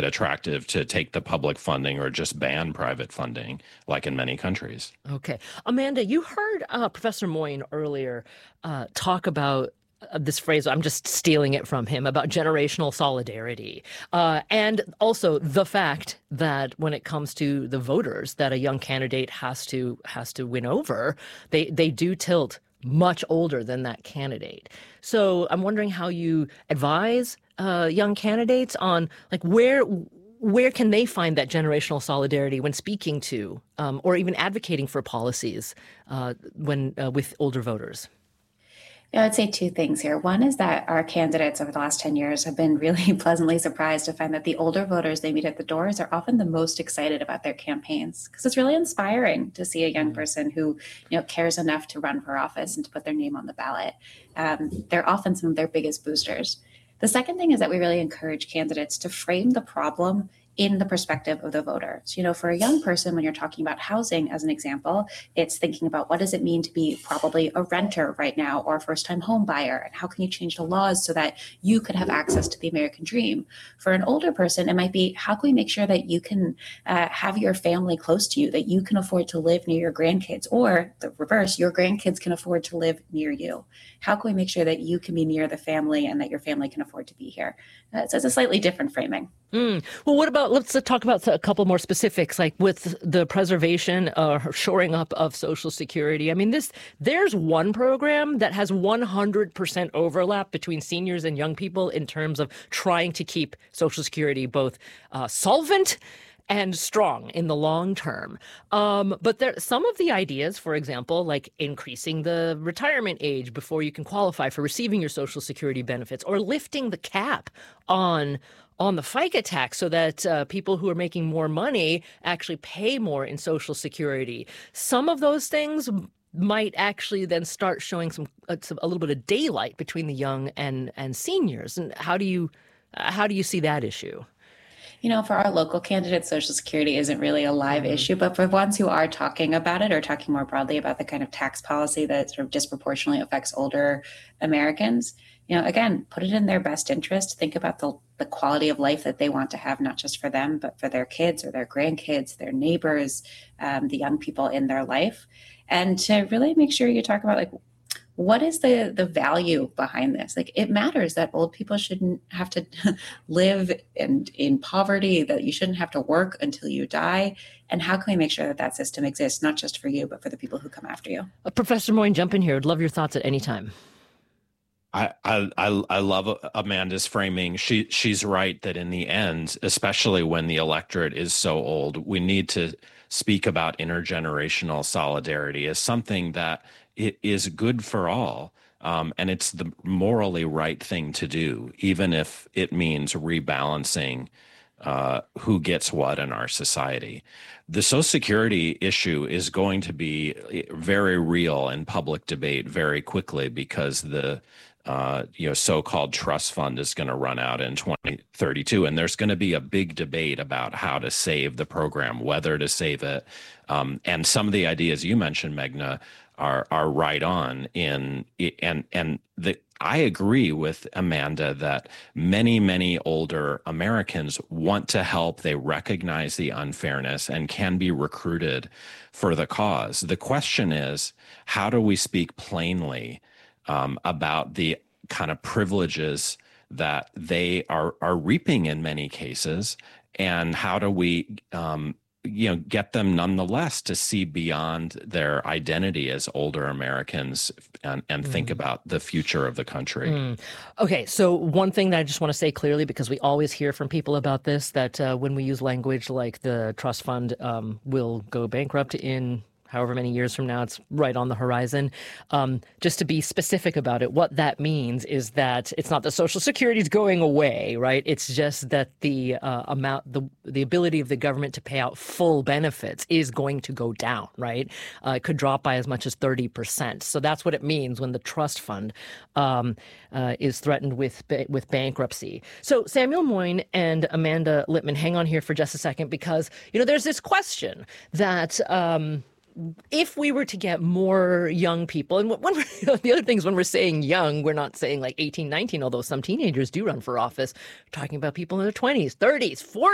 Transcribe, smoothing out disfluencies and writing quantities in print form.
it attractive to take the public funding or just ban private funding, like in many countries. Okay. Amanda, you heard Professor Moyne earlier talk about this phrase, I'm just stealing it from him, about generational solidarity. And also the fact that when it comes to the voters that a young candidate has to win over, they do tilt much older than that candidate. So I'm wondering how you advise young candidates on like where can they find that generational solidarity when speaking to or even advocating for policies when with older voters? Yeah, I would say two things here. One is that our candidates over the last 10 years have been really pleasantly surprised to find that the older voters they meet at the doors are often the most excited about their campaigns, because it's really inspiring to see a young person who, cares enough to run for office and to put their name on the ballot. They're often some of their biggest boosters. The second thing is that we really encourage candidates to frame the problem in the perspective of the voter. So, for a young person, when you're talking about housing, as an example, it's thinking about what does it mean to be probably a renter right now or a first-time home buyer, and how can you change the laws so that you could have access to the American dream? For an older person, it might be how can we make sure that you can have your family close to you, that you can afford to live near your grandkids, or the reverse, your grandkids can afford to live near you. How can we make sure that you can be near the family and that your family can afford to be here? So it's a slightly different framing. Well, what about, let's talk about a couple more specifics, like with the preservation or shoring up of Social Security. I mean, there's one program that has 100% overlap between seniors and young people in terms of trying to keep Social Security both solvent and strong in the long term. But some of the ideas, for example, like increasing the retirement age before you can qualify for receiving your Social Security benefits, or lifting the cap on the FICA tax so that people who are making more money actually pay more in Social Security. Some of those things might actually then start showing a little bit of daylight between the young and seniors. And how do you see that issue? For our local candidates, Social Security isn't really a live issue, but for ones who are talking about it or talking more broadly about the kind of tax policy that sort of disproportionately affects older Americans, again, put it in their best interest. Think about the quality of life that they want to have, not just for them, but for their kids or their grandkids, their neighbors, the young people in their life. And to really make sure you talk about what is the value behind this? It matters that old people shouldn't have to live in poverty, that you shouldn't have to work until you die. And how can we make sure that system exists, not just for you, but for the people who come after you? Professor Moyne, jump in here. I'd love your thoughts at any time. I love Amanda's framing. She's right that in the end, especially when the electorate is so old, we need to speak about intergenerational solidarity as something that it is good for all. And it's the morally right thing to do, even if it means rebalancing who gets what in our society. The Social Security issue is going to be very real in public debate very quickly, because the so-called trust fund is going to run out in 2032. And there's going to be a big debate about how to save the program, whether to save it. And some of the ideas you mentioned, Meghna, are right on I agree with Amanda that many older Americans want to help. They recognize the unfairness and can be recruited for the cause. The question is, how do we speak plainly about the kind of privileges that they are reaping in many cases, and how do we get them nonetheless to see beyond their identity as older Americans and think about the future of the country. Okay, so one thing that I just want to say clearly, because we always hear from people about this, that when we use language like the trust fund will go bankrupt in however many years from now, it's right on the horizon. Just to be specific about it, what that means is that it's not that Social Security is going away, right? It's just that the the ability of the government to pay out full benefits is going to go down, right? It could drop by as much as 30%. So that's what it means when the trust fund is threatened with bankruptcy. So Samuel Moyn and Amanda Litman, hang on here for just a second, because there's this question that if we were to get more young people, and the other thing is, when we're saying young, we're not saying like 18, 19, although some teenagers do run for office. We're talking about people in their 20s, 30s, 40s.